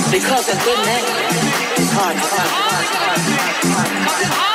Because a good name is hard to find.